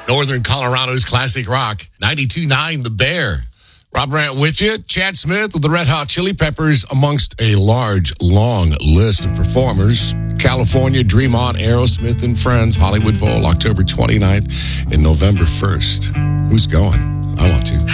Northern Colorado's classic rock. 92.9 The Bear. Rob Brandt with you. Chad Smith of the Red Hot Chili Peppers amongst a large, long list of performers. California, Dream On, Aerosmith and Friends, Hollywood Bowl, October 29th and November 1st. Who's going? I want to.